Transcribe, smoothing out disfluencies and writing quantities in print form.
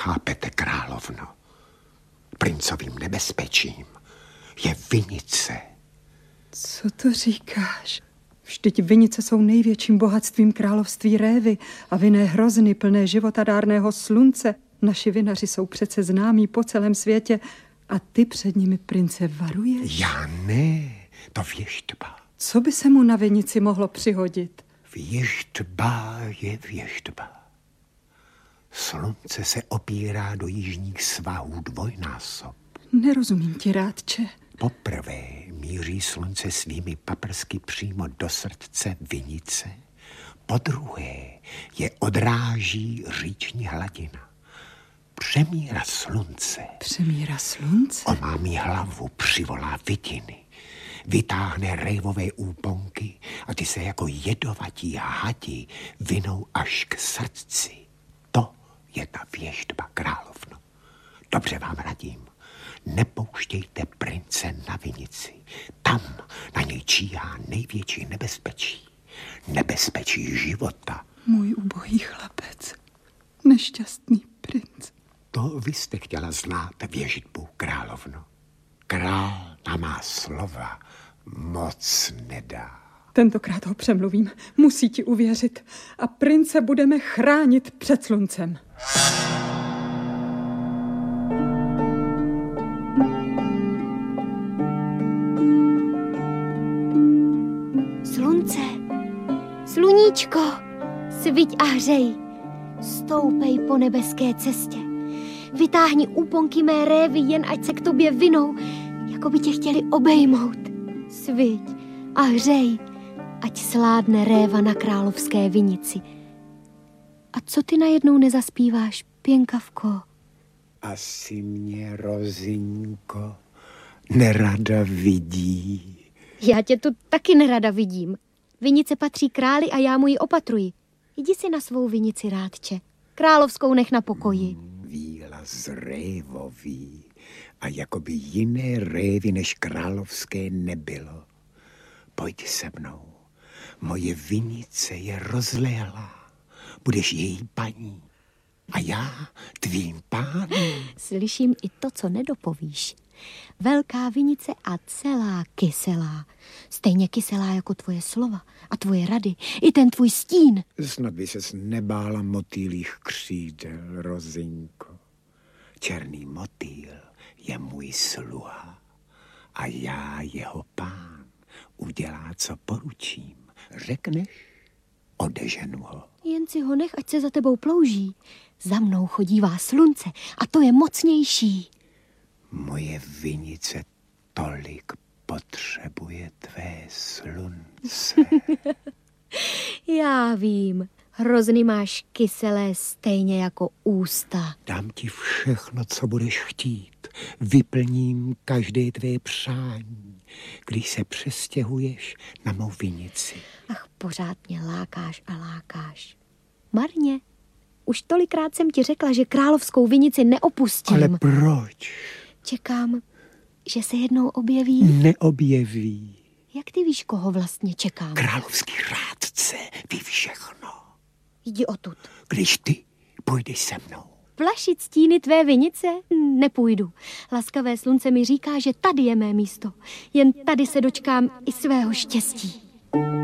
nechápete, královno. Princovým nebezpečím je vinice. Co to říkáš? Vždyť vinice jsou největším bohatstvím království Révy a vinné hrozny plné životadárného slunce. Naši vinaři jsou přece známí po celém světě a ty před nimi, prince, varuješ? Já ne, to věštba. Co by se mu na vinici mohlo přihodit? Věštba je věštba. Slunce se opírá do jižních svahů dvojnásob. Nerozumím ti, rádče. Poprvé míří slunce svými paprsky přímo do srdce vinice. Podruhé je odráží říční hladina. Přemíra slunce. Přemíra slunce? Omámí hlavu, přivolá vidiny. Vytáhne révové úponky a ty se jako jedovatí hadi vinou až k srdci. To je ta věštba, královno. Dobře vám radím. Nepouštějte prince na vinici. Tam na něj číhá největší nebezpečí. Nebezpečí života. Můj ubohý chlapec. Nešťastný princ. To vy jste chtěla znát věštbu, královno. Král na má slova moc nedá. Tentokrát ho přemluvím. Musí ti uvěřit. A prince budeme chránit před sluncem. Slunce, sluníčko, sviť a hřej, stoupej po nebeské cestě. Vytáhni úponky mé révy, jen ať se k tobě vinou, jako by tě chtěli obejmout. Sviť a hřej, ať sládne réva na královské vinici. A co ty najednou nezaspíváš, pěnkavko? Asi mě, Rozinko, nerada vidí. Já tě tu taky nerada vidím. Vinice patří králi a já mu ji opatruji. Jdi si na svou vinici, rádče. Královskou nech na pokoji. Výlaz révový a jakoby jiné révy než královské nebylo. Pojď se mnou. Moje vinice je rozléhlá. Budeš její paní. A já tvým pánem. Slyším i to, co nedopovíš. Velká vinice a celá kyselá. Stejně kyselá jako tvoje slova a tvoje rady. I ten tvůj stín. Snad by ses nebála motýlích křídel, Rozinko. Černý motýl je můj sluha a já jeho pán. Udělá, co poručím. Řekneš, odeženu ho. Jen si ho nech, ať se za tebou plouží. Za mnou chodívá slunce a to je mocnější. Moje vinice tolik potřebuje tvé slunce. Já vím, hrozny máš kyselé stejně jako ústa. Dám ti všechno, co budeš chtít. Vyplním každé tvé přání, když se přestěhuješ na mou vinici. Ach, pořád mě lákáš a lákáš. Marně, už tolikrát jsem ti řekla, že královskou vinici neopustím. Ale proč? Čekám, že se jednou objeví. Neobjeví. Jak ty víš, koho vlastně čekám? Královský rádce ví všechno. Jdi odtud. Když ty půjdeš se mnou. Plašit stíny tvé vinice? Nepůjdu. Laskavé slunce mi říká, že tady je mé místo. Jen tady se dočkám i svého štěstí.